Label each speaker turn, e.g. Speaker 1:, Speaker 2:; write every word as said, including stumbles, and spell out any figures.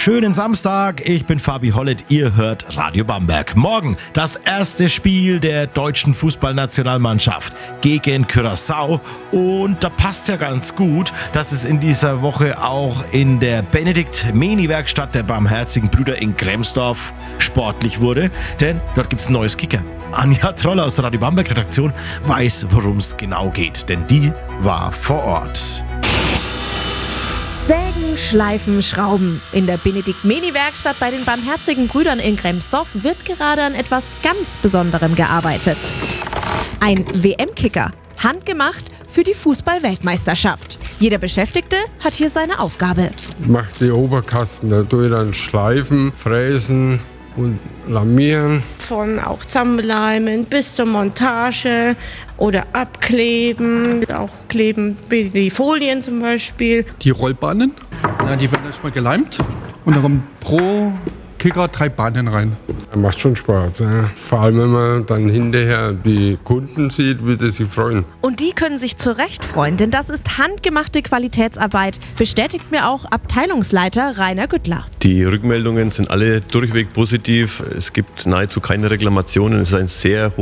Speaker 1: schönen Samstag. Ich bin Fabi Hollett, ihr hört Radio Bamberg. Morgen das erste Spiel der deutschen Fußballnationalmannschaft gegen Curaçao. Und da passt ja ganz gut, dass es in dieser Woche auch in der Benedikt-Meni-Werkstatt der Barmherzigen Brüder in Gremsdorf sportlich wurde. Denn dort gibt es ein neues Kicker. Anja Troller aus der Radio Bamberg Redaktion weiß, worum es genau geht, denn die war vor Ort.
Speaker 2: Sägen, Schleifen, Schrauben. In der Benedikt-Meni-Werkstatt bei den Barmherzigen Brüdern in Gremsdorf wird gerade an etwas ganz Besonderem gearbeitet. Ein W M-Kicker, handgemacht für die Fußball-Weltmeisterschaft. Jeder Beschäftigte hat hier seine Aufgabe.
Speaker 3: Ich mache die Oberkasten, da tue ich dann schleifen, fräsen und lamieren.
Speaker 4: Von auch zusammenleimen bis zur Montage oder abkleben, auch kleben wie die Folien zum Beispiel.
Speaker 5: Die Rollbahnen, ja, die werden erstmal geleimt und dann kommen pro Kicker drei Bahnen rein.
Speaker 3: Das macht schon Spaß, ja. Vor allem wenn man dann hinterher die Kunden sieht, wie sie sich freuen.
Speaker 2: Und die können sich zu Recht freuen, denn das ist handgemachte Qualitätsarbeit, bestätigt mir auch Abteilungsleiter Rainer Güttler.
Speaker 6: Die Rückmeldungen sind alle durchweg positiv. Es gibt nahezu keine Reklamationen. Es ist ein sehr